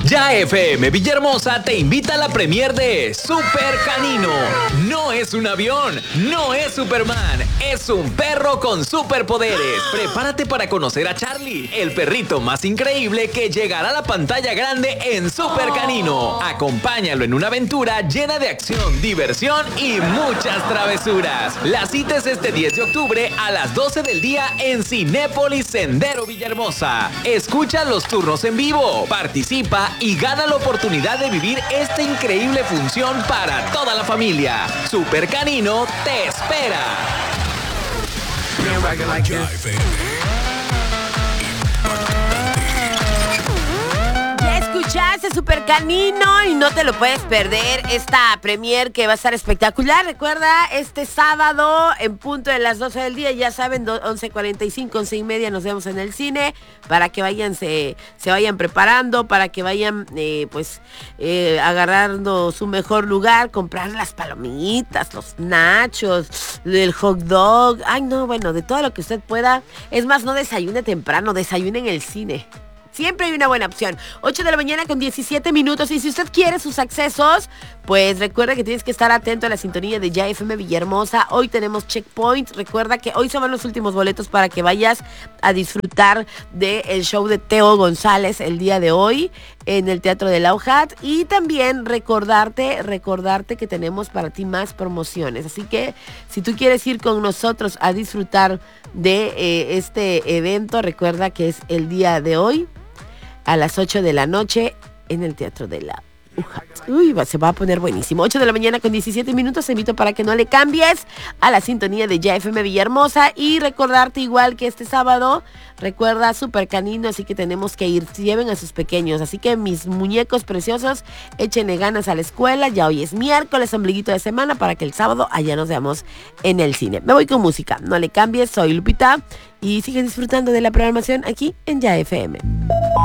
Ya FM Villahermosa te invita a la premier de Super Canino. No es un avión, no es Superman, es un perro con superpoderes. Prepárate para conocer a Charlie, el perrito más increíble que llegará a la pantalla grande en Super Canino. Acompáñalo en una aventura llena de acción, diversión y muchas travesuras. La cita es este 10 de octubre a las 12 del día en Cinépolis Sendero Villahermosa. Escucha los turnos en vivo, participa y gana la oportunidad de vivir esta increíble función para toda la familia. Super Canino te espera. Escuchaste Super Canino y no te lo puedes perder esta premier que va a estar espectacular. Recuerda, este sábado en punto de las 12 del día, ya saben, 11:45, 11:30 nos vemos en el cine para que vayan, se vayan preparando, para que vayan agarrando su mejor lugar, comprar las palomitas, los nachos, el hot dog, de todo lo que usted pueda. Es más, no desayune temprano, desayune en el cine. Siempre hay una buena opción. 8 de la mañana con 17 minutos. Y si usted quiere sus accesos, pues recuerda que tienes que estar atento a la sintonía de Ya FM Villahermosa. Hoy tenemos Checkpoint. Recuerda que hoy se van los últimos boletos para que vayas a disfrutar del show de Teo González el día de hoy en el Teatro de la UJAT. Y también recordarte que tenemos para ti más promociones. Así que si tú quieres ir con nosotros a disfrutar de este evento, recuerda que es el día de hoy a las 8 de la noche en el Teatro de la UJAT. Se va a poner buenísimo. 8 de la mañana con 17 minutos. Te invito para que no le cambies a la sintonía de Ya FM Villahermosa. Y recordarte igual que este sábado, recuerda Super Canino, así que tenemos que ir. Lleven a sus pequeños. Así que mis muñecos preciosos, échenle ganas a la escuela. Ya hoy es miércoles, ombliguito de semana, para que el sábado allá nos veamos en el cine. Me voy con música. No le cambies, soy Lupita. Y sigue disfrutando de la programación aquí en Ya FM.